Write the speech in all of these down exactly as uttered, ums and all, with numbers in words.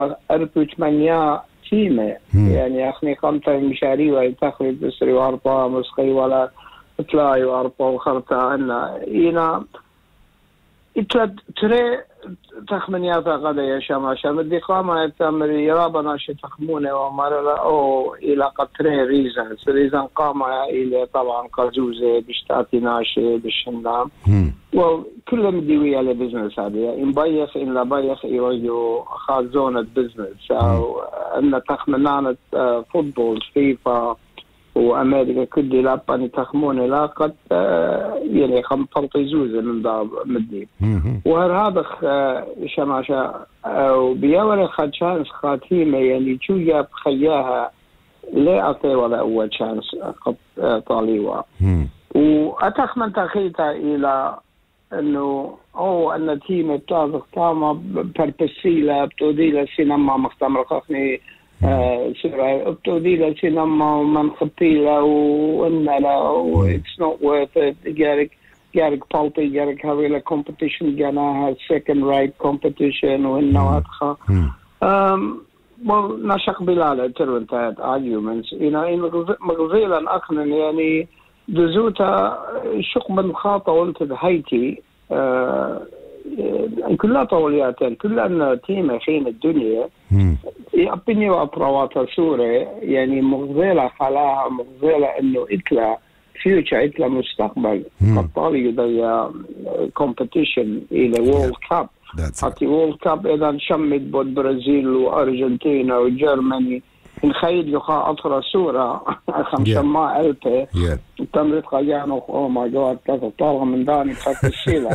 ألف وثمانمئة تيمة يعني أخني خمسة مشاريع ويتخرج بسري وأربعة مسخي ولا تلاي وأربعة وخرطة أنا إينا إتلاد تري تخمنياتا غدا يا شماشا بدي قامة تمري رابنا شي تخمونه ومرلا أو إلى قطرين ريزن ريزن قامة إلى طبعا قزوزة بشتاتي ناشي بشندام وكل مديوية على بزنس هذه إن بيخ إن لا بيخ يوجو خازونة بزنس أو أن تخمنانة فوتبول فيفا وأمريكا كل لاباني تخمونه لا قد يعني خم طلطي زوزة من دار مدي وهذا شماشة وبياول خد شانس خاتيمة يعني شو جاب خياها لا أعطي ولا أول شانس قد طاليوة وأتخمن تخيتها إلى انه او ان تيم بتاع قامه بربسيلا بتودي للسينما مختمر خاخني سيرا بتودي للسينما ومن خطيلا وان لا اتس نوت وورث ات جارك جارك بالتي جارك هاويلا كومبيتيشن جاناها سكند رايت كومبيتيشن وانه ادخل ام نشق بلال ترونتات ارجيومنتس ان مغزيلا اخنا يعني دزوتا شق من خاطة قلت بهايتي آه كلها طولياتين كلها أن تيمة خين الدنيا يقبني وأطروات سورة يعني مغزلة خلاها مغزلة إنه إتلا فيوتشر إتلا مستقبل قطالي يضي كومبيتيشن إلى وورلد كاب حتى وورلد كاب إذا شمت بود برازيل وأرجنتينا وجرماني نخيل يخا أطرى سورة خمسة ما ألفة تمرت قيانو أوه ماي جاد طالع من داني بخط الشيلة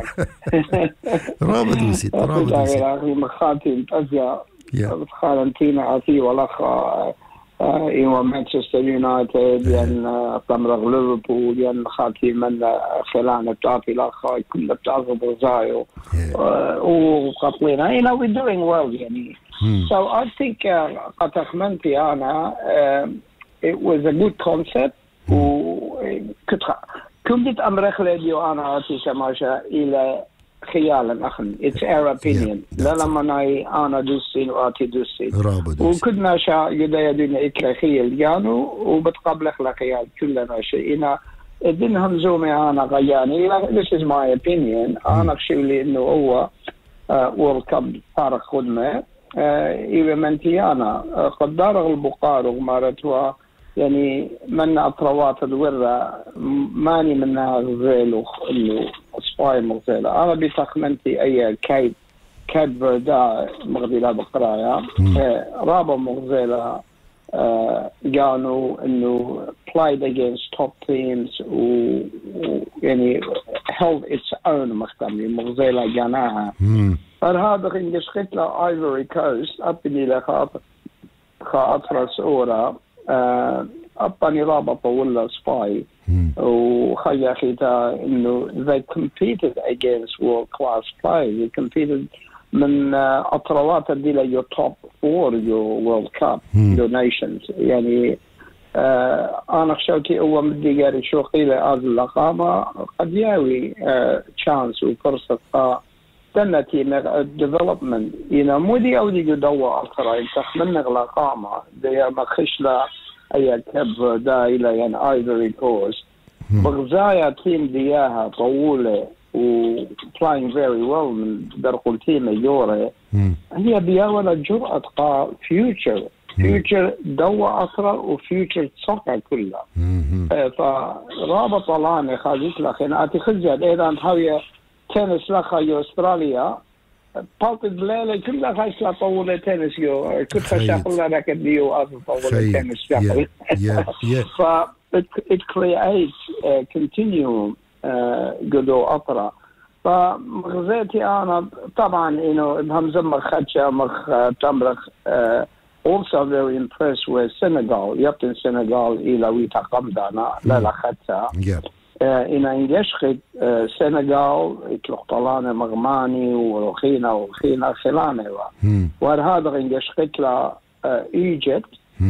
رابط وسيط رابط وسيط أخي مخاتي انتزيا بتخالنتينا عطي والأخ إيوه مانشستر يونايتد يعني تمرغ ليفربول يعني خاتي من خلانة بتاعتي الأخ كله بتاعته بغزايو وقطوينا you know we're doing well يعني so I think قد أخمنتي أنا it was a good concept وكنت كنت أمرخ لديو أنا أتي سماشا إلى خيالا أخن it's our opinion لا لما ناي أنا دوسين وأتي دوسين وكنا شا يدا يدينا إتلا خيال جانو وبتقابلخ لخيال كلنا شيئنا دينهم زومي أنا غياني this is my opinion أنا بشيولي إنه هو وورلد كاب فارق خدمة إذا منتي أنا قد دارغ البقار ومارتوا يعني من أطروات الورة ماني منها غزيل إنه سباي مغزيلة أنا بتخمنتي أي كايب كايب بردا مغزيلة بقرايا رابا مغزيلة قالوا إنه played against top teams و يعني held its own مختمي مغزيلة جاناها فهذا إنجش خطلة ايفوري كوست أبني لخاطر خاطر سورة أبني رابطة ولا سباي وخيا خيتا إنه they competed against world class players they competed من أطروات دي ل your top four your world cup your nations يعني أنا خشوتي هو مدي قاري شو قيلة هذه اللقامة قد ياوي chance وفرصة تنتي development you know مو دي أودي جدوة أخرى يتخمن اللقامة دي ما خشلة أي كبر دا إلى يعني ايفوري كوست بغزايا تيم دياها طولة و playing very well من درقل تيم يوري هي بياولا جرأة قا future future دوا أخرى و future سوكا كلها فرابط لاني خاليك لخين آتي خزياد إذا هاوية تنس لخا يو أستراليا بالت بلالة كلها خايسة طولة تنس يو كنت خشاقل لك ديو أصل طولة تنس شاقل ف it creates a continuum قدو أطرا فمغزيتي أنا طبعا إنه بهمزم مخ خدشة مخ تمرخ also very impressed with Senegal يبتن Senegal إلى ويتا قمدانا لا لا خدشة إن إنجشخت سنغال إتلقطلانة مغماني ورخينا ورخينا خلانة وهذا إنجشخت لا إيجيبت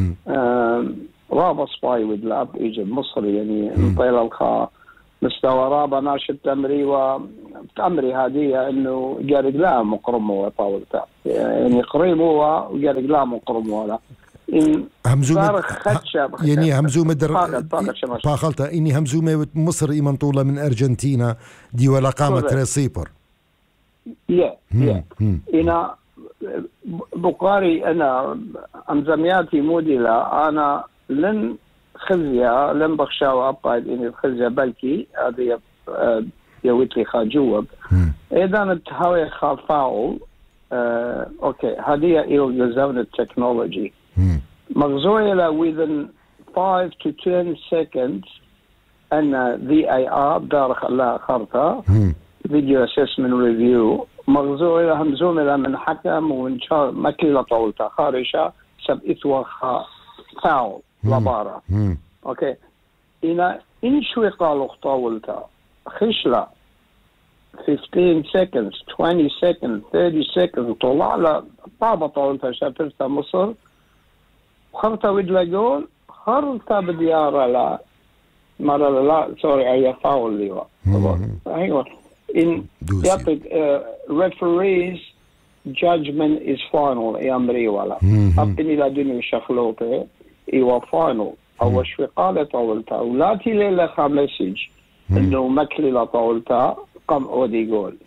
رابا سباي ودلاب إيجيبت مصري يعني نطيل الخا مستوى رابا ناشد تمري تأمري هذه إنه جارق لا مقرمه طاولته يعني قريب هو وجارق لا مقرمه لا إن همزومة يعني همزومة در باخلتا إني همزومة مصر إيمان طولة من أرجنتينا دي ولا قامت ريسيبر يا يا إنا بقاري أنا أمزمياتي موديلا أنا لن خزيا لن بخشاو أبقى إني خزيا بلكي هذه يويتلي خاجوب إذا نتهاوي خافاول آه، أوكي هذه إلى زون التكنولوجي مغزوية within five to ten seconds أن في آي آر دار خلاها خرطة فيديو أسسمنت ريفيو مغزوية همزومة من حكم ومن شا مكلة طولتها خارجة سب إثوى فاول لبارة أوكي إنا إن شوي قالوا طولتها خشلة fifteen seconds twenty seconds thirty seconds طلع له طابة طولتها شافتها مصر خرطة ودلا جول خرطة بديارة لا مرة لا سوري أي فاول لي أيوة إن يعطي referees judgment is final يا مري ولا أبني لا دنيا شخلوته إيوه final أو شو قالت طولتها ولا تيلي لها مسج إنه مكلي لا طولتها قم أودي جول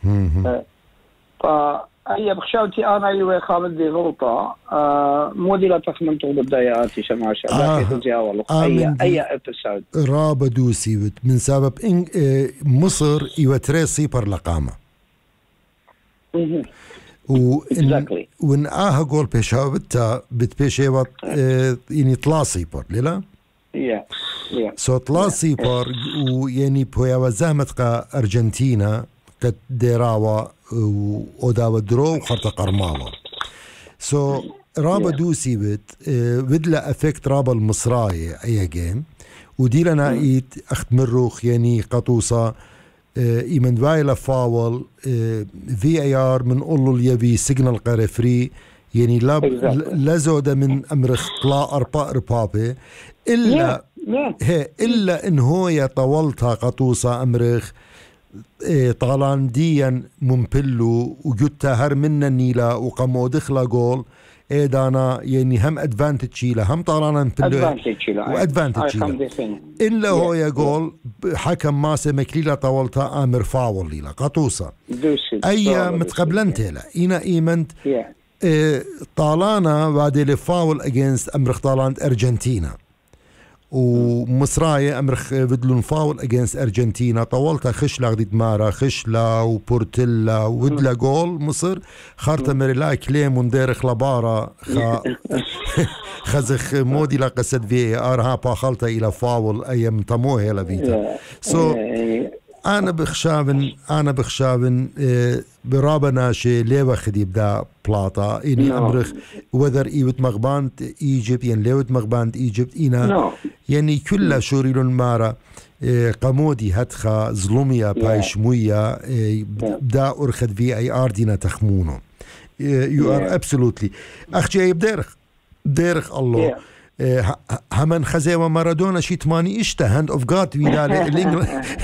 فأي بخشاوتي أنا أيوة خامد دي غلطة آه مودي لا تخمنتو بالداياتي شماشة لا تتجاوله أي أي إبسود رابا دوسي من سبب إن مصر إيوة تريسي بر لقامة وإن وإن آها جول بيشاو بتا بتبيشيوات يعني طلاسي بر ليلا Yeah, yeah. سو طلاسي بار ويعني بويا وزهمت أرجنتينا قد ديراوا وداوا درو وخرطة قرماوا سو رابا دوسي بت بدلا افكت رابا المصراية اي جيم ودي لنا ايت اخت مروخ يعني قطوصة ايمن فايلا فاول في اي ار من قولوا اليبي سيجنال قرفري يعني لا لا زودة من امرخ طلاء اربا اربابي الا هي الا ان هو طولتها قطوصة امرخ طالان ديا ممبلو وجدتها هر من النيلة وقاموا دخلا جول ايدانا يعني هم ادفانتج شيله هم طالان مبلو وادفانتج شيله الا هو يا جول حكم ماسه مكليله طولتها امر فاول ليلا قطوصة اي متقبلنت لا اينا ايمنت إيه طالانا بعد الفاول اجينست امرخ طالان ارجنتينا ومصراية امرخ بدلون فاول اجينست ارجنتينا طولتها خشلا غديت مارا خشلا وبورتيلا ودلا جول مصر خارطة مريلا كليم ونديرخ لبارا خا خزخ مودي لا قصد في ارها باخلتها الى فاول ايام طموه هلا فيتا سو أنا بخشابن أنا بخشابن إيه برابا ناشي ليه خدي بدا بلاطة إني أمرخ وذر إيوت مغبانت إيجيبت يعني ليوت مغبانت إيجيبت إنا يعني كلها شوريلون مارا إيه قمودي هتخا ظلمية بايشموية إيه بدا أرخد في أي آردنا تخمونه يو ار ابسولوتلي أخشي بديرخ ديرخ الله همن خزي ومارادونا شي تماني اشتا هاند اوف جاد ويدال الانجل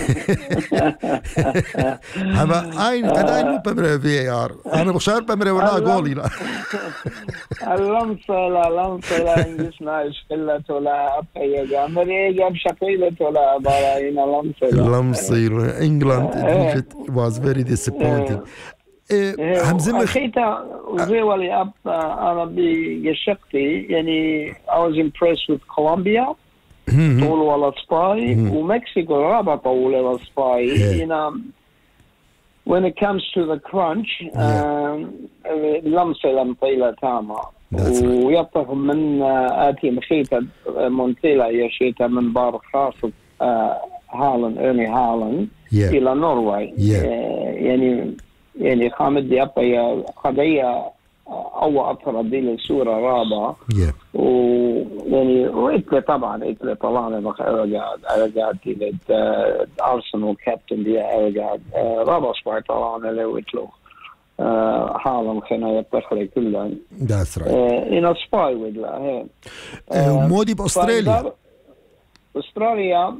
هما اين قد اين بمره في ار انا بخشار بمره ولا جولي لا اللمسه لا لمسه لا انجلش نايش كلها ولا ابي جامري جاب شقيله ولا باين لمسه لمسه انجلاند was very disappointing همزمة أخيتا وزي ولي أب أنا بيشقتي يعني I was impressed with Colombia طول ولا سباي ومكسيكو رابع طول ولا سباي you know when it comes to the crunch لمسة لمطيلة تامة ويطف من آتي مخيتا مونتيلا يشيتا من بار خاصة هالن إرني هالن إلى نرويج يعني يعني خامد دي أبقى قضية أو أطرد دي الصورة رابعة yeah. ويعني وإتلي طبعا إتلي طلعنا بقى أرجع أرجع دي أرسنال كابتن دي أرجع رابع سباي طلعنا لو إتلو حالا خنا يبتخلي كلها that's right إن سباي ودلا مودي بأستراليا استراليا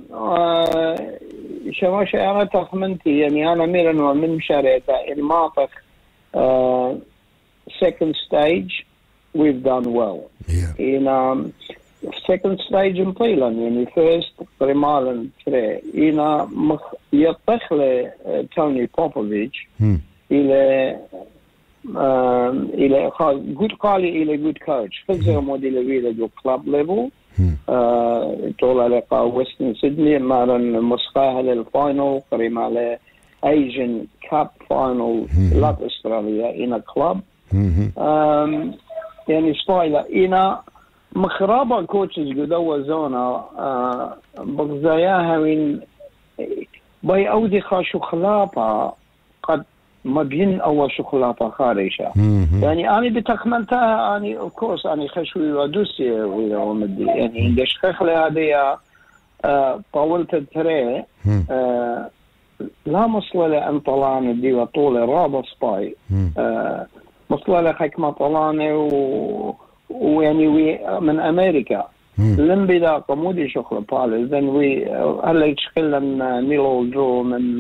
شو شيء انا تخمنتي يعني انا ميرن ومن شريته الماطق second stage we've done well. Yeah. In um, second stage مطيلا يعني first رمالا تري إنا مخ يطخل توني بوبوفيتش إلى إلى good قالي إلى good coach فزر موديل إلى جو club level طول على ويسترن سيدني مارن مسخاها للفاينل قريمة على Asian Cup final لات أستراليا إنا club يعني سبايلا إنا مخرابة كوتشز قدوة زونا بغزاياها من باي أودي خاشو خلافة قد ما بين أول شخلافة خارجة يعني أنا بتخمنتها أنا of course أنا خشوي ودوسي ولا ومدي يعني إندش خخلة هذه طولت التري لا مصلة أن طلعني دي وطول رابع سباي مصلة حكمة طلعني و ويعني وي من أمريكا لم بدا قمودي شغل بالي then we هلا يشكلنا ميلو درو من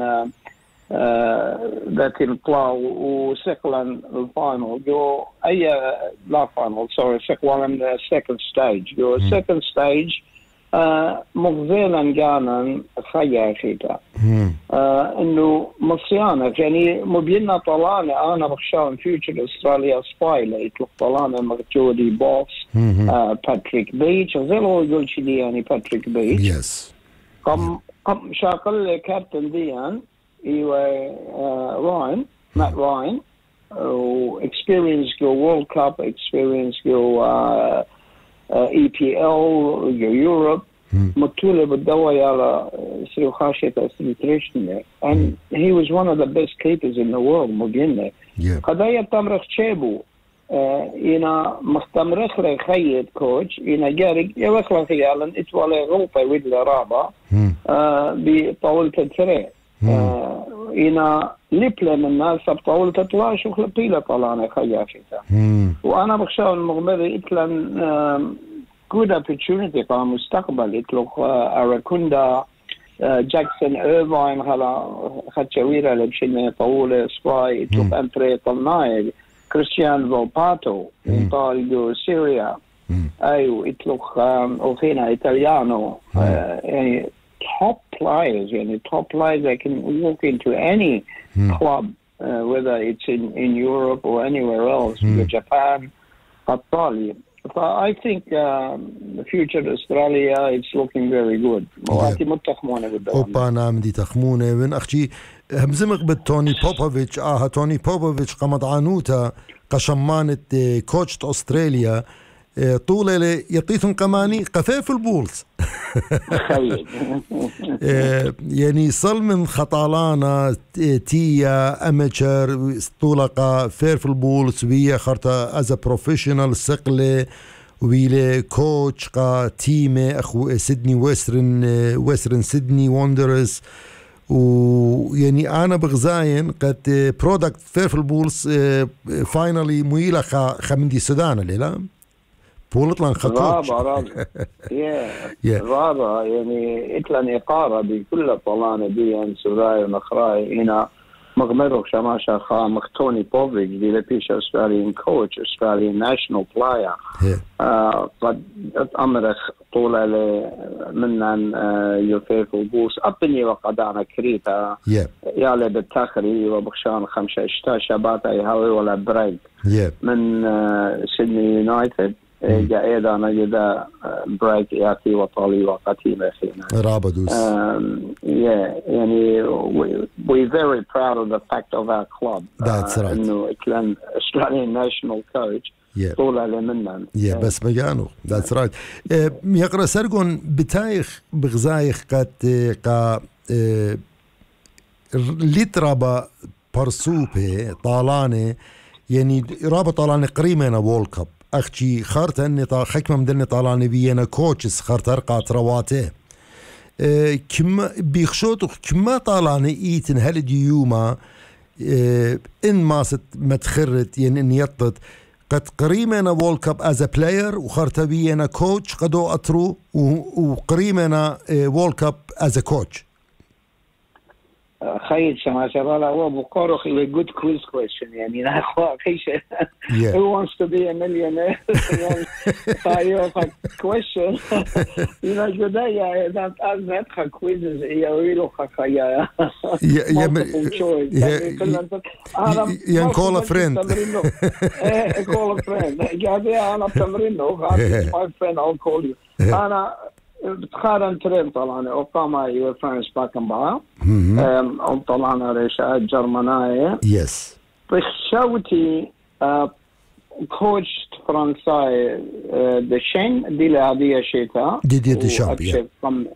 ذات البلا وسكلن الفاينل جو أي لا فاينل سوري سكلن second stage جو second stage مغزيلا كان خيا خيتا انه مصيانة يعني مبينا طلعنا انا بخشان فيوتشر استراليا سباي يطلق طلعنا مغجودي بوكس باتريك بيتش زي لو يقول شي يعني باتريك بيتش يس قم قم شاقل كابتن ديان ايوه راين مات راين و experience جو وورلد كاب experience جو E P L Europe مطولة بالدواء على سريو خاشية سريتريشن and he was one of the best keepers in the world مبينة قضايا تمرخ شابو إنا مختمرخ لي خيط كوتش إنا جاري يوخلا خيالا اتوالي غلطة ويد لرابا بطولة التري إنا لبلة من الناس بطولة تلاش وخلطيلة طلعنا خياشيتا وأنا بخشاو المغمري إتلان good opportunity for المستقبل يطلق أراكوندا جاكسون إيرفاين هلا خدشويرة لبشينة طولة سباي يطلق أنتري طلناي كريستيان فولباتو يطال جو سوريا أيو يطلق أوخينا إيطاليانو يعني top players يعني top players that can walk into any club uh, whether it's in, in Europe or anywhere else Japan Italy. So I think um, the future of Australia it's looking very good. وأنتي متخمونة بالدوام. أوبا نعم دي تخمونة من أختي همزمك بالتوني بوبوفيتش آه توني بوبوفيتش قمض عنوتا قشمانة كوتش أستراليا طولة يعطيتهم كماني قفاف البولز يعني صل من خطالانا تيا أماتشر طولقة فير البولز ويا خرطة از بروفيشنال سقلة ويلي كوتش قا تيمة أخو سيدني ويسترن ويسترن سيدني وندرز ويعني أنا بغزاين قد برودكت فير البولز فاينالي مويلة خمندي سودان لا بولتلان خكوتش رابع رابع يا رابع يعني إتلان إقارة بكل طلانة دي أن سوراي ونخراي هنا مغمرو شماشا خا مختوني بوفيج دي لبيش أستراليان كوتش أستراليان ناشنال بلاير قد أمرخ طولة منن يوفيف وبوس أبني وقدانا كريتا يالي بالتاخري وبخشان خمسة اشتا شباتا يهوي ولا بريك من سيدني يونايتد جاء أيضا نجد بريك ياتي وطالي وقتي بخينا رابدوس يعني we're very proud of the fact of our club that's right إنه إكلان Australian national coach طولة لمنن yeah بس مجانو that's right يقرأ سرقون بتايخ بغزايخ قد قا لترابا برسوبة طالانة يعني رابا طالانة قريمة وول كاب أختي خارت أني طا حكمة مدلني طالاني بينا كوتشز خارت أرقى ترواته أه كم بيخشوتو كما طالاني إيتن هل ديوما أه إن ما ست متخرت يعني إن يطت قد قريمنا وول كاب از ا بلاير وخرتبينا كوتش قدو أترو وقريمنا وول كاب از ا كوتش. خير شما شباب هو بقارو خي good quiz question يعني لا خوا خيش who wants to be a millionaire يعني فايو فا question you know جدايا that أزمت خا quizzes يويلو خا خيا multiple choice يعني call a friend call a friend جابي أنا بتمرينه خاطر my friend I'll call you أنا بتخارن ترين طلعنا أوقاما يوفرنس باكن بها أم طلعنا رشاة جرمانية يس بخشوتي كوتش فرنساي دشين دي لعادية شيتا دي دي دي شامبيون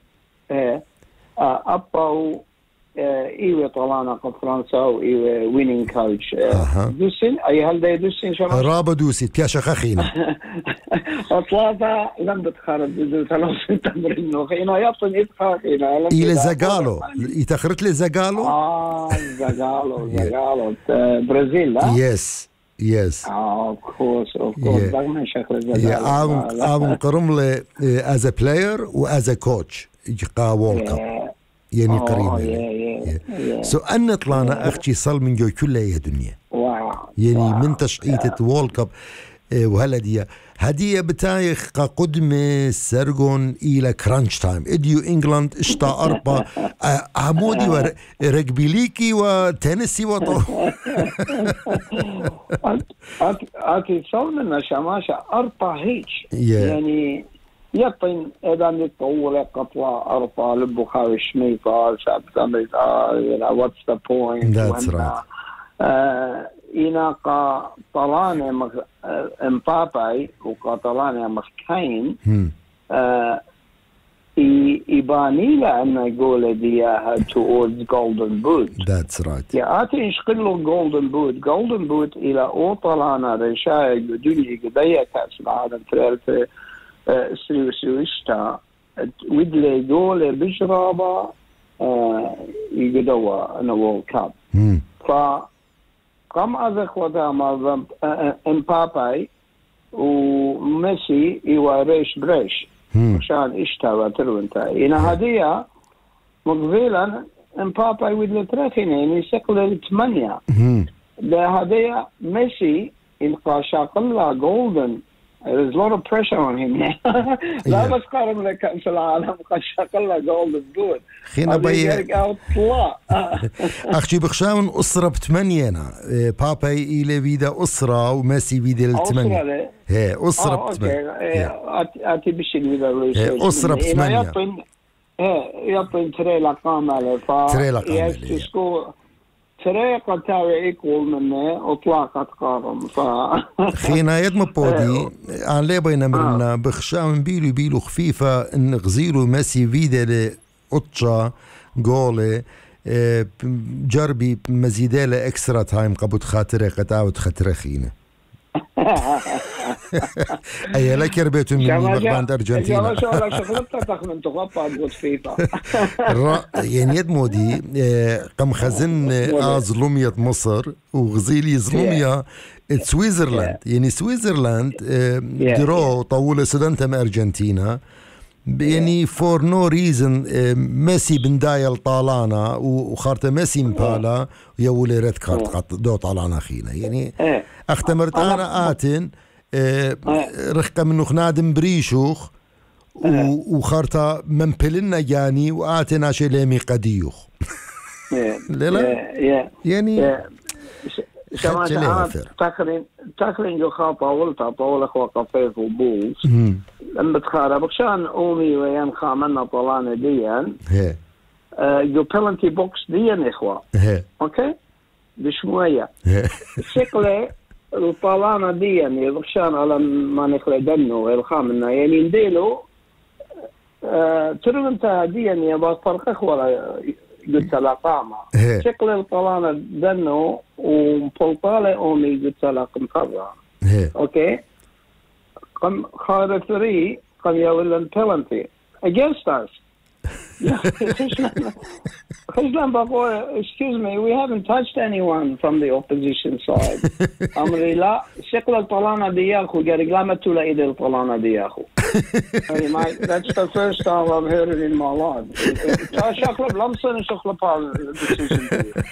أبو إيوه طلعنا كفرنسا وإيوه وينينج كوتش دوسين أي هل ده دوسين شو رابا دوسي بياشا خخينا أطلعها لم تتخرج بدون ثلاث تمرين وخينا يبطن يتخاخينا إلى زغالو يتخرج لي زغالو آه زغالو زغالو برازيل لا يس يس آه of course of course دائما شكل زغالو آم آم قرم لي as a player و as a coach يقا وولكاب يعني قريبا سو أن طلعنا أختي صل من جو كل هي دنيا يعني من تشقيتة وولكاب وهالدية هدية بتايخ قدمة سرقون إلى كرانش تايم إديو إنجلاند إشتا أربا عمودي ورقبي ليكي وتنسي وطو أتي صلنا شماشة أربا هيش يعني يطين إذا نتطول قطوة أربا لبو خاوي شميطة شاب أمريكا you know what's the point that's right إناقا طلانة مخ امباباي وقطلانة مخكين إباني لأنه يقول ديها towards golden boot that's right يا آتي يشقلوا golden boot golden boot إلى أوطلانة رشاية قدولي قدية كأس العالم ثلاثة سريو سريوشتا ودلي يقول بجرابة يقدوا أنا وول كاب ف قام أذك وداما امباباي وميسي يواريش بريش عشان اشتوى تروانتا إنا هدية مقبلا امباباي ودل ترخينين يسقل الثمانية ده هدية ميسي إنقا شاقلا جولدن there's a lot of pressure on him لا بس قارن لك كأس العالم قد شاقلا جولدن بود خينا بي أختي بخشاون أسرة بثمانية باباي إلى فيدا أسرة وميسي فيدا الثمانية هي أسرة بثمانية أتي بشي فيدا أسرة بثمانية يطن يطن تريلا قاملة تريلا قاملة طريقة تاوي إيكول منه أطلاقة قارم ف خينا يد مبودي عن ليه بينا مرنا بخشاون بيلو بيلو خفيفة إن غزيلو ميسي فيدا لأطشا جولي جربي مزيدالة إكسترا تايم قبض خاطرة قطعة خاطرة خينا أي لا كربيتو مني مقباند أرجنتينا شو لا شغلتها تخمن تغطى قد فيفا يعني يد مودي قم خزن أظلمية مصر وغزيلي ظلمية سويسرلاند يعني سويسرلاند درو طولة سدنتم أرجنتينا يعني فور نو ريزن ميسي بندايل طالانا وخارته ميسي مبالا يولي ريد كارت قط دو طالانا خينا يعني اختمرت انا اتن رخقه منو خنادم بريشوخ وخارته منبلنا جاني واتنا شي ليمي قديوخ لا لا يعني تاكلين تاكلين جو خاطا ولتا طول اخوة قفيف وبولز لما تخارب بكشان اومي ويان خامنا طلانة ديان جو بلنتي بوكس ديان اخوة اوكي بشموية شكله الطلانة ديان بكشان على ما نخلي دنو الخامنا يعني نديلو ترمنتا ديان يبا فرق اخوة قلت لا قامة شكل الطلانة دنو ومبلطالة أمي قلت لا قمقرة أوكي قم خارثري قم يولن بلنتي against us Khuzlan Bako, excuse me, we haven't touched anyone from the opposition side. Amri la, shekla talana diyaku, gariglamatu la idil talana diyaku. That's the first time I've heard it in my life. Shekla blamsan and shekla pal decision.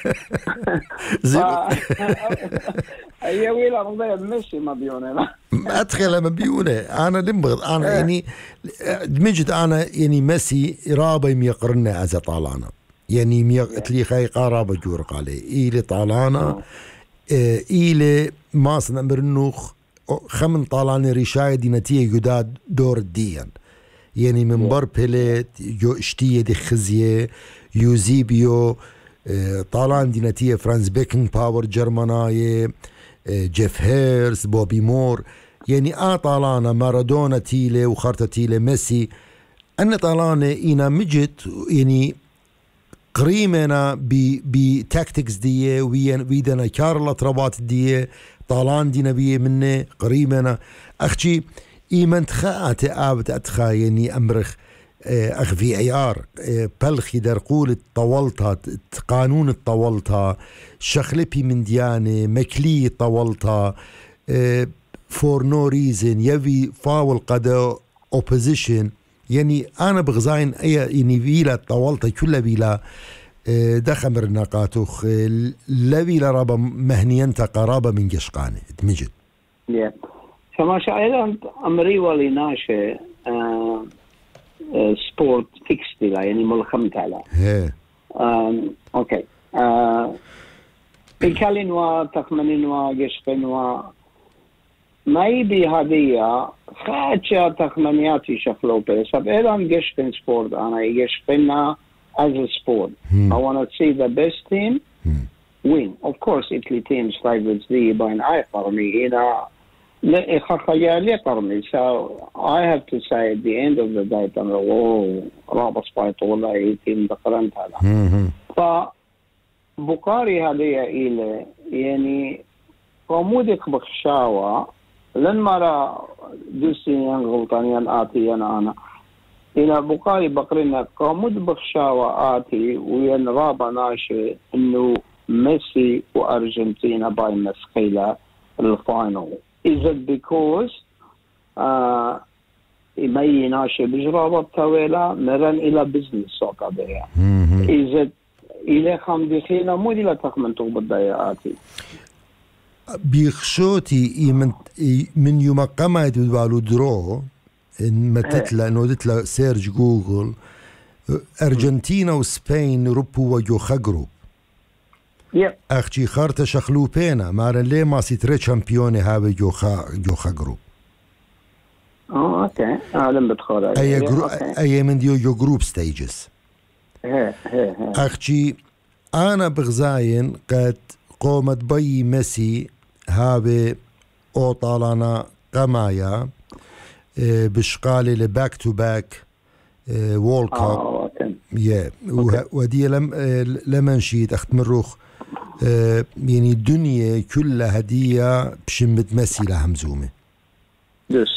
أيوة لا مضيع مشي ما بيونه أدخل ما بيونه أنا لمبغض أنا يعني دمجت أنا يعني ميسي رابي ميقرنا أزا طالانا يعني ميقتلي خي قارابة جورق عليه إيلي طالانا إيلي ماصنا مرنوخ خمن طالاني رشاية دي نتيجة جداد دور الديان يعني من بر بيلت جو اشتية دي خزية يوزيبيو طالان دي نتيجة فرانس بيكن باور جرماناية جيف هيرس بوبي مور يعني آ طالانا مارادونا تيلي وخارتا تيلي ميسي أن طالانا إنا مجت يعني قريمنا بتاكتكس دي ويدنا كارلا تربات دي طالان دي نبيه منه قريمنا أخشي إيمان تخاءت آبت أتخا يعني أمرخ أخ في اي ار بلخي درقول طولتها قانون طولتها شخلبي من ديانة مكلي طولتها فور نو ريزن يبي فاول قدا اوبوزيشن يعني انا بغزاين اي يعني فيلا طولتها كلها فيلا دخمر ناقاتوخ لا فيلا رابا مهنينتا قرابة من قشقاني تمجد فما شاء امري ولي ناشي سبورت فيكس ديلا يعني ملخمت على اوكي بيكالينوا تخمنينوا جشقنوا ما يبي هدية خاتشا تخمنياتي شخلو بس أبعدهم جشقن سبورت أنا يجشقنا as a sport. hmm. I want to see the best team hmm. win. Of course Italy teams favorites the by an eye for me you know so I have to say at the end of the day أنا أوه رابط سبايت والله يتم دقرنت هذا فبقاري هذه إلى يعني قمودك بخشاوة لن مرة دوسيان غلطانيان آتيان أنا إلى بقاري بقرنا قمود بخشاوة آتي وين رابع ناشي إنه ميسي وأرجنتينا باي مسخيلة الفاينل. Is it because uh, يمي ناشي بجرابة طويلة مرن إلى بزنس سوكا بيها. Is it إلى خمدخينا مو إلى تخمنتو بالضياءاتي. بيخشوتي من من يوم قامت بالو درو إن متتلا نودتلا سيرج جوجل أرجنتينا وسبين روبو وجو خجرو. Yep. أختي خارطة شخلو بينا مارن ليه ما سيتري شامبيوني هاوي جو خا جو خجرو. اه اوكي أعلم بدخل أي جرو أي من ديو جو جروب ستيجز. هي هي أختي أنا بغزاين قد قومت بي ميسي هاوي أو طالنا قمايا بشقالي لباك تو باك وول كاب يا ودي لم لما نشيد أخت مروخ يعني الدنيا كلها هدية بشمة ميسي لهمزومة يس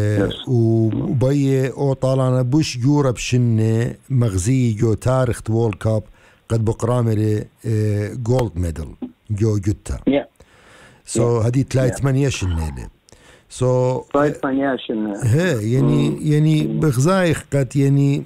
وبي أو طالنا بوش جورة بشنة مغزي جو تاريخ وول كاب قد بقرامري جولد ميدل جو جوتا سو هدي ثلاث ثمانية شنيلة سو ثلاث ثمانية شنيلة هي يعني يعني بغزايخ قد يعني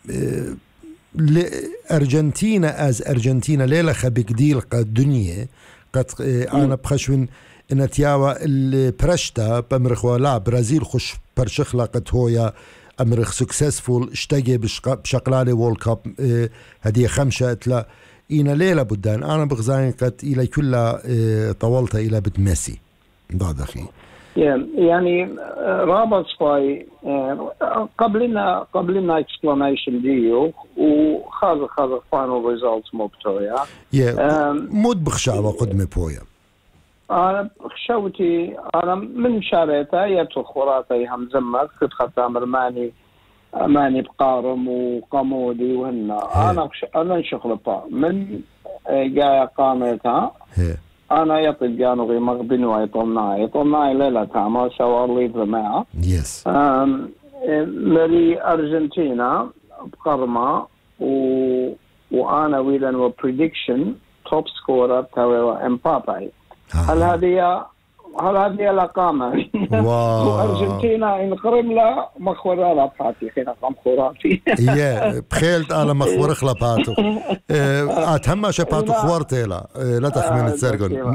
أرجنتينا از أرجنتينا ليلة خبيك ديل قد دنيا قد أنا بخشون إن تياوا البرشتا بمرخوا لا برازيل خش برشخلا قد هويا أمرخ سكسسفول اشتاقي بشقلالي وول كاب هدي خمسة اتلا إينا ليلة بدان أنا بغزاين قد إلى كلها طولتها إلى بد ميسي ضاد أخي يعني رابط سباي قبلنا قبلنا اكسبلانيشن ديو وخاذ خاذ فاينل ريزلتس مو بتويا مود بخشاوة قدمي بويا أنا خشوتي أنا من شاريتها يبتو خوراتي هم زمت كنت ختام ماني ماني بقارم وقمودي وهنا أنا أنا نشغل با من جاي قامتها أنا يطل جانو غي مغبن ويطلنا يطلنا ليلة ما سوى الليف معه يس مري أرجنتينا بقرمة و وانا ويلا وبريدكشن توب سكورر تو امبابي. هل هذه هل هذه الأقامة وأرجنتينا انقرم لا مخورة لا بحاتي خينا قام خوراتي يا بخيلت على مخور خلاباتو أتهم شباتو خوارتي لا لا تخمين تسرقون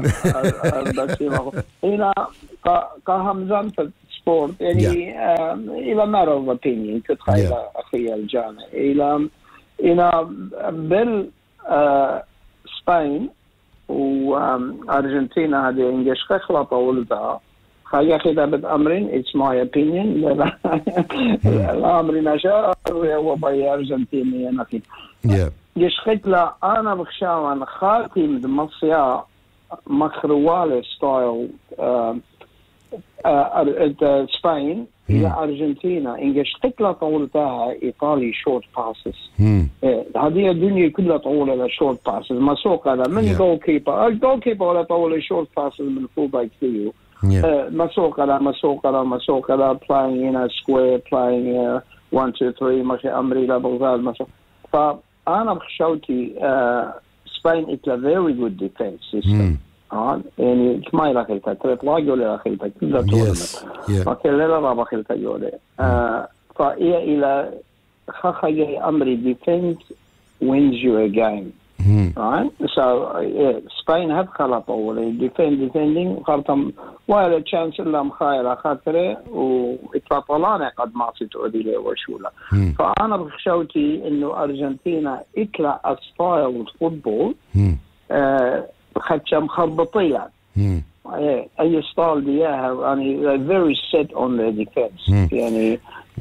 هنا كهمزان في السبورت يعني إلى matter of opinion تتخيل أخي الجامع إلى إلى بال سبين وأرجنتينا هذه إنجاز خلطة ولدها خلي خذابة أمرين it's my opinion الأمر نشاء هو باي أرجنتيني نخي جش خطلة أنا بخشاوان خاتم دمصيا مخروالي ستايل سبين إلى أرجنتينا إنجاز خطلة طولتها إيطالي شورت باسس هذه الدنيا كلها طولة لشورت باسس مسوق هذا من جول كيبر الجول كيبر ولا طول شورت باسس من فول باك فيو مسوق هذا مسوق هذا مسوق هذا playing in a square playing uh, one two three ماشي أمري لا بغزال مسوق. فأنا بخشوتي سبين it's a very good defense system. آه يعني كما إلى خلطة تطلع جولة خلطة كلها طولة ما كان لا رابع خلطة جولة فإيه إلى خخجي أمري defense wins you a game right so yeah, Spain هاد خلطة أولى defend defending خلطة ولا chance إلا مخايلة خاطرة وإطلاطلانة قد ما ستعودي له وشولا فأنا بخشوتي إنه أرجنتينا إطلع ستايل فوتبول خدشة مخبطية أي ستايل دياها يعني very set on the defense يعني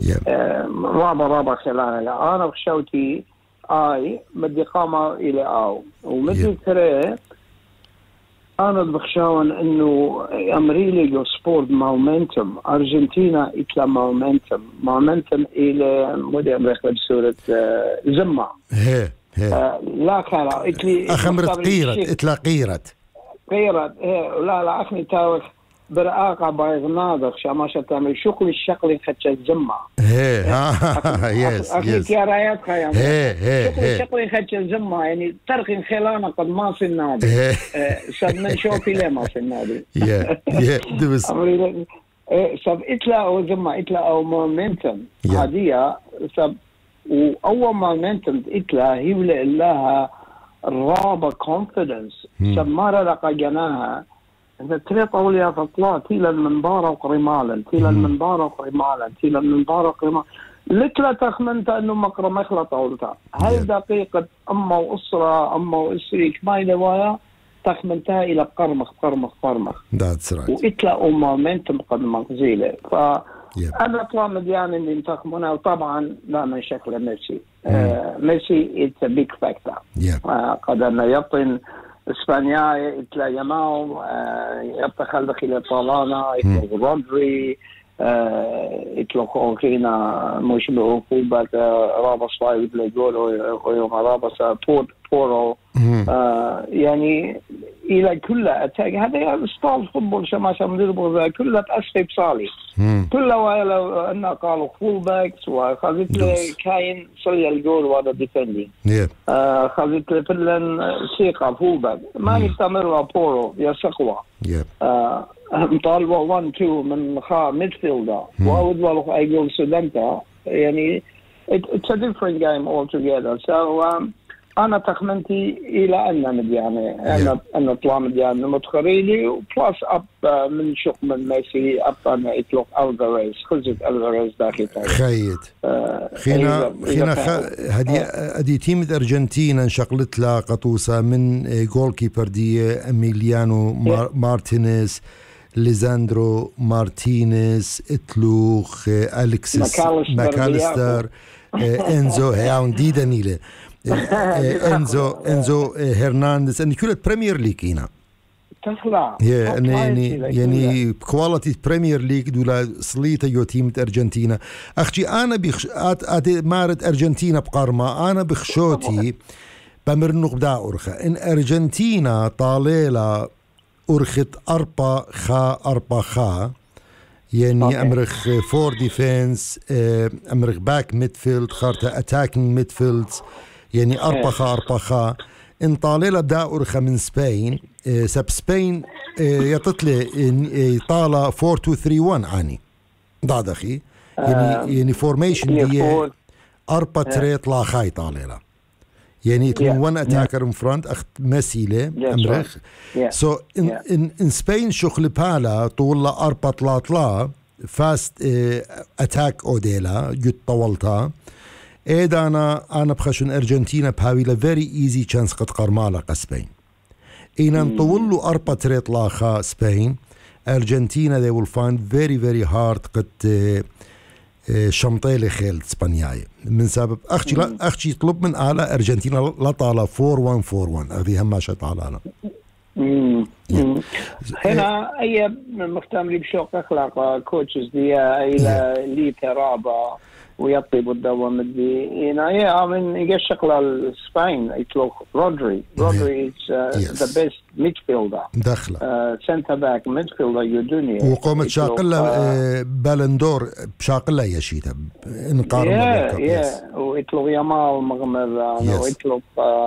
رابع رابع خلالها أنا بخشوتي آي مدي قامة إلى آو ومدي ترى أنا بخشاون إنه أمريلي جو سبورت مومنتم أرجنتينا إتلا مومنتم مومنتم إلى مدي أمريكا بسورة زمة هي آه لا خلا إتلي أخمرت قيرت إتلا قيرت قيرت لا لا أخني تاوخ برقاقة بايغناضخ شاماشة تعمل شغل الشغل خدش الزمة هي ها يس أخي يس يا رايات خيام هي هي شغل الشغل خدش الزمة يعني ترخي خلانة قد ما في النادي سب من شوفي ليه ما في النادي يا يا دبس سب إتلا أو زمة إتلا أو مومنتم عادية سب وأول مومنتم إتلا هي ولا لها رابع كونفيدنس سب مرة لقى جناها إذا ترى طولي تطلع تيلا المنبارة وقرمالا تيلا المنبارة وقرمالا تيلا المنبارة وقرمالا لك لا تخمنت أنه مقرى مخلة طولتها هل دقيقة أما وأسرة أما وأسري كما يدوايا تخمنتها إلى قرمخ قرمخ قرمخ that's right وإتلا أمامنتم قد مغزيلة فأنا أطلع مديان اللي انتخمونا وطبعا لا من شكل ميسي آه ميسي it's a big factor yeah. آه قد أن يطن إسبانيا إتلا يماو يبقى خلد خلال طالانا إتلا رودري إتلا خوخينا مش بأوفو بات رابا صلاي إتلا جول ويوم رابا بورو يعني إلى كلها أتاك هذا ستال فوتبول شما شما نضربه كلها تأسفي بصالي كلها وإلا أنه قالوا فول باكس وخذت لي كاين صلي الجول وهذا ديفندي خذت لي فلن سيقة فول باك ما نستمر بورو يا سقوة مطالبة واحد اثنين من خا ميدفيلدر وأود والله أيقول سودانتا يعني it's a different game altogether so um, أنا تخمنتي إلى أن مديانة أنا أنا طلع مديانة متخريلي وبلاس أب من شق من ميسي أب أنا إطلق ألفاريز خزت ألفاريز داخل خيد خينا خينا هدي هدي تيم الأرجنتين انشقلت لها قطوسة من جول كيبر دي أميليانو مارتينيز ليزاندرو مارتينيز إتلوخ أليكسيس ماكاليستر إنزو هاون دي دانيلة انزو انزو هرنانديز ان كل بريمير ليج هنا تطلع يعني يعني كواليتي بريمير ليج دولا صليته يو تيم ارجنتينا اختي انا بخش ات مارد ارجنتينا بقرمه انا بخشوتي بمرنق بدا اورخه ان ارجنتينا طاليلا اورخت اربا خا اربا خا يعني okay. امرخ فور ديفنس امرخ باك ميدفيلد خارطه اتاكينج ميدفيلد يعني أربخة أربخة إن طالة دائرخة من سبين سب سبين يطلع طالة فور تو ثري ون عني ضاد أخي يعني يعني فورميشن دي أربعة تريت لا خاي طالة يعني يكون one attacker in front أخت مسيلة أمرخ so in in in Spain شغل بالا طول أربعة طلات لا fast attack أوديلا جد طولتها إذا أنا أنا بخشون أرجنتينا بهاويلا very easy chance قد قرمالة قسبين إن نطول له أربعة تريت لا خا سبين أرجنتينا they will find very very hard قد شمطيلي خيل اسبانياي من سبب اختي لا اختي يطلب من اعلى ارجنتينا لا طالة فور ون فور ون هذه هم شيء طالة هنا اي مختمري بشوق اخلاق كوتشز دي الى لي ترابا ويطيب الدوام دي هنا يا من يقشق للسبين يطلق رودري رودري is the best midfielder دخله سنتر باك midfielder يدنيا وقومت شاقله بالندور بشاقله يا شيتا نقارن يا يا ويطلق يامال مغمر ويطلق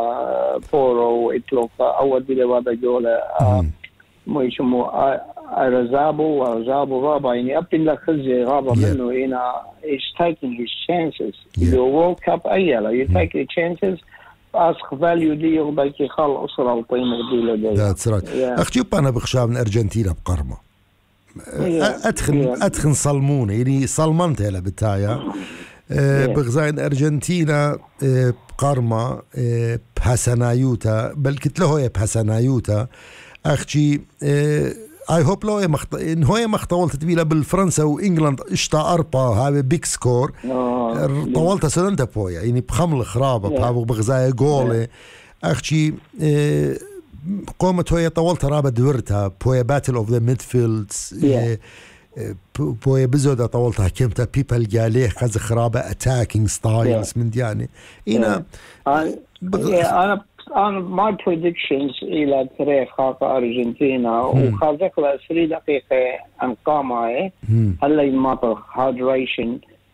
بورو ويطلق اول دي هذا جوله مو يسموه أرزابو وأرزابو رابع يعني أبين لك خزي رابع منه هنا he's taking his chances yeah. the World Cup أيلا you take your chances أسخ value دي يغبك يخال أسرة وطيمة دي لدي that's right yeah. أختي أنا بخشى من أرجنتينا بقرمة yeah. أدخن yeah. أدخن صلمونة يعني صلمنت هلا بالتايا yeah. بغزاين أرجنتينا بقرمة بحسنايوتا بل كتله هي بحسنايوتا أختي اي هوب لو مخط... ان هو مختولت تبيله بالفرنسا وانجلند اشتا اربا هذا بيك سكور طولت سننت بويا يعني بخمل خرابه بهاو بغزايه جول اختي اه... قومت هي طولت رابه دورتها بويا باتل اوف ذا ميدفيلدز بويا بزوده طولتها كمتها بيبل جاليه خز خرابه اتاكينج ستايلز من يعني هنا انا أنا my predictions إلى تاريخ خاطئ أرجنتينا وخازق له عشرين دقيقة أنقامه هلا يماطل hydration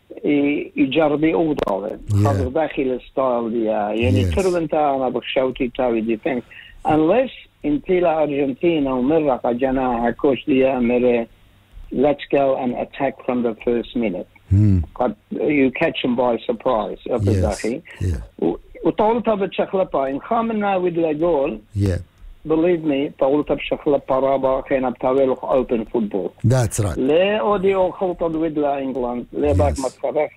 يجربي أوضاعه خاطر داخل الستايل دي يعني تربنت أنا بخشوتي تاوي ديفنس unless انتلا أرجنتينا ومرق جناها كوش دي أمره let's go and attack from the first minute but you catch them by surprise أبداخي وطولتها بتشخلبها إن خامنا ودلا جول yeah. believe me طولتها بشخلبها رابا خينا بتاويلوخ open football that's right ليه أوديو خلطة ودلا إنجلاند ليه yes. باك ما تخرف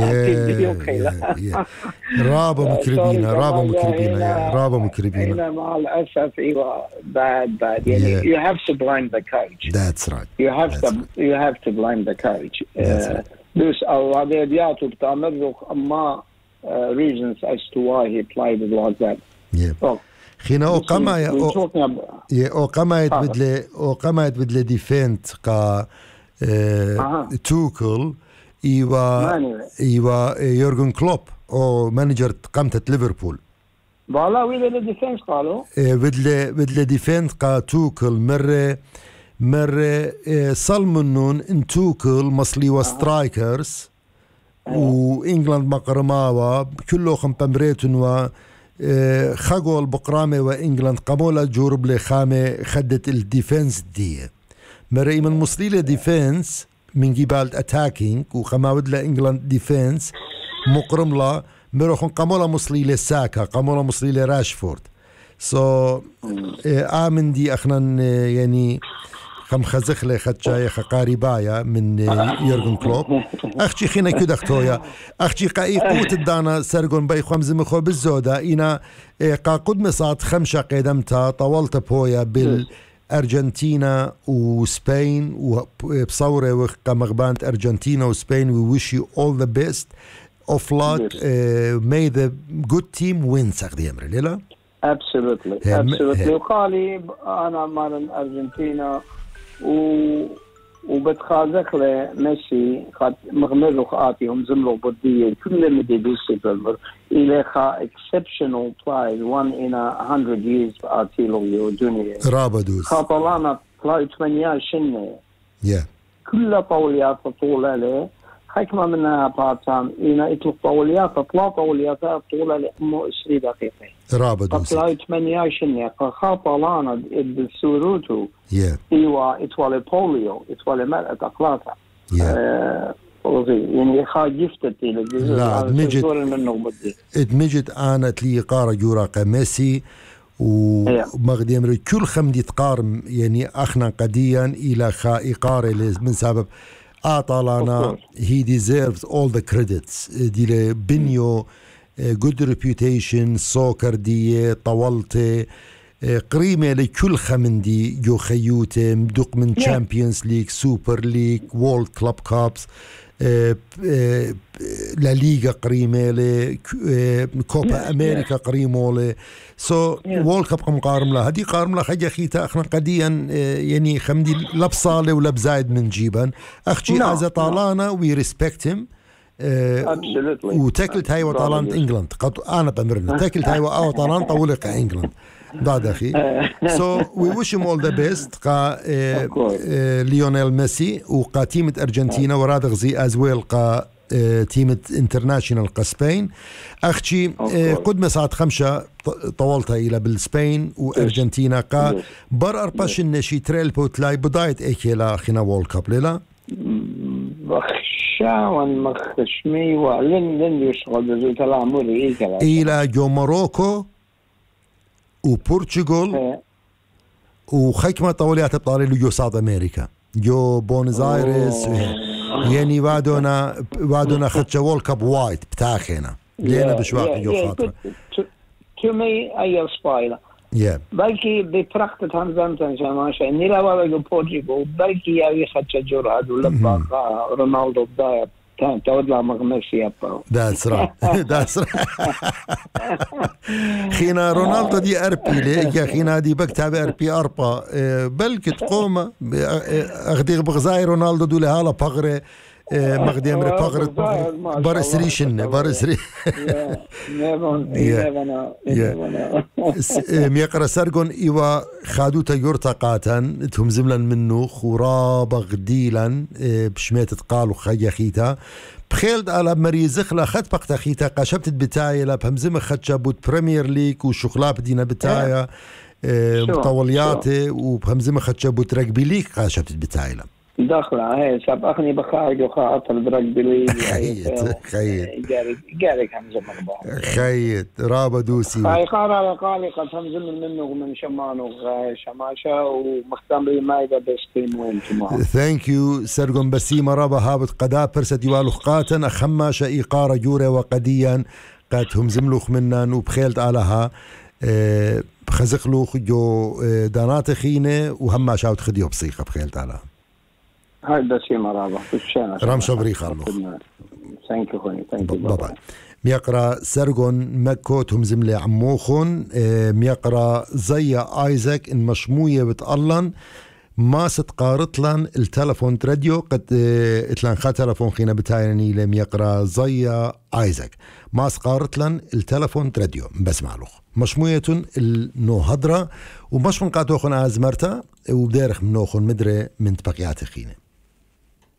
له رابا مكربينا رابا مكربينا رابا مكربينا هنا مع الأسف إيوه bad bad يعني yeah. you have to blame the coach that's right you have that's to right. you have to blame the coach that's right. دوس أو هذا دياتو بتعمل أما Uh, reasons as to why he played it like that. Yeah. Oh, خينا او قما يا او قما يتبدل او قما يتبدل ديفنت كا توكل ايوا ايوا يورجن كلوب او مانجر قامت ليفربول. والله وين الديفنس قالوا؟ بدل بدل ديفنت كا توكل مره مره صلمنون ان توكل مصلي وسترايكرز وإنجلاند مقرماوا كله خم بمريتون و خجول بقرامة وإنجلاند قامولا جورب لخامة خدت الديفنس دي مرة من مصليلة ديفنس من جبال أتاكينج وخماود لإنجلاند ديفنس مقرم لا مرة خن قامولا مصليلة ساكا قامولا مصليلة راشفورد سو so, آمن دي أخنا يعني خم خزخلة خدشاية خقاربايا من يورجن كلوب أختي خينا كده أختويا أختي قاي قوة الدانا سرقون باي خمز مخو بالزودة إنا قا قد مصات خمشة قدمتها طولت بويا بالأرجنتينا وسبين وبصورة وقا مغبانت أرجنتينا وسبين we wish you all the best of luck uh, may the good team win ساقدي أمر ليلا absolutely absolutely وقالي أنا مال أرجنتينا و وبتخازق له ميسي خد مغمر خاطيهم زملوا بديه كل مدي بيسيبل الى خا exceptional play one in a hundred years اتيلو الدنيا رابدوس خاطلانا بلاي ثمانية شنه yeah. كل طوليات طولة له حكمة منها بارتام إنا يطلق طوليات أطلع طوليات طولة لأمه عشرين دقيقة رابط قطلاي ثمانية عشر خاطلانا بالسوروتو yeah. إيوا إتوالي بوليو إتوالي ملأة أقلاطة yeah. آه يعني خاجفتي للجزء لا ادمجت ادمجت أنا تلي قارة جوراقة ميسي ومغدي أمري كل خمدي تقارم يعني أخنا قديا إلى خائقارة من سبب أعطانا he deserves all the credits دي بنيو good reputation سوكر دي طولته قريمة لكل خمندي جو خيوته مدق من Champions League Super League World Club Cups لا ليغا قريمة ل كوبا أمريكا قريمة ل سو وورلد كاب مقارم له هدي قارم له حاجة خيتا أخنا قديا يعني خمدي لبصالة ولا بزايد من جيبا أختي أزا طالانا وي ريسبكت هيم وتاكلت هاي وطالان انجلند أنا بمرنا تاكلت هاي وطالان طولق انجلند بعد أخي so we wish him all the best قا ليونيل ميسي وقا تيمة أرجنتينا وراد غزي أزويل قا تيمة انترناشنال قا سبين أختي قد مساعد خمسة طولتها إلى بالسبين وأرجنتينا قا بر أرباش النشي تريل بوتلاي بداية إيكيلا خنا وول كاب ليلا بخشاون مخشمي وعلن لن يشغل بزوت العمر إيكيلا إلى جو موروكو وبورتغال وخيكمة طوليات بطاري جو ساوث أمريكا جو بونس آيرس يعني بعدنا بعدنا خدش وول كاب وايد بتاخينا لينا بشواق جو خاطر to me أي سبايلا بلكي بفرقت همزمتن شماشا إني لا وابقى بورتغال بلكي ياوي خدش جرعد ولبقى رونالدو بداية تعود لا مغمسي أبا that's right that's right خينا رونالدو دي أربي ليك يا خينا دي بكتب أربي أربا بلك تقوم أخدي بغزاي رونالدو دولي هالا بغرة مغدي أمري بغرة بارسري شنة بارسري ميقرا سرقون إيوا خادوتا يورتا قاتن تهم زملا منو خرابة غديلا بشميت تقالوا خيا خيتا بخيلد على مريزخ لا خد بقتا خيتا قاشبت بتاعي لا بهمزم خدشا بود بريمير ليك وشخلاب دينا بتاعي طولياتي وبهمزم خدشا بود رجبي ليك قاشبت بتاعي لا داخلة هاي سب أخني بخارج وخاطر برجبي لي خيت خيت جاري جاري همزم مقبار خيت رابا دوسي هاي قارة قالي قد همزم منه ومن شمانه شماشة ومختمري مايدا بستين وين شمال ثانك يو سرقم بسيمة رابا هابط قدا برست يوالو خقاتن أخماشة إيقارة جورة وقديا قد همزم لوخ منن وبخيلت علىها اه بخزق لوخ جو دانات خينة وهما شاوت خديو بصيخة بخيلت علىها هاي بسيمة رابا رام شبري خالوخ ثانك يو خوني ثانك يو بابا ميقرا سرقون مكوت هم زملي عموخون ميقرا زي آيزاك إن مشموية بتقلن ما ستقارطلن التلفون تراديو قد اتلان خا تلفون خينا بتايني لم يقرا زي آيزاك ما سقارطلن التلفون تراديو بس معلوخ مشموية النو هدرة ومش من قاتوخن ازمرتا وبدارخ منوخن مدري من تبقيات خينا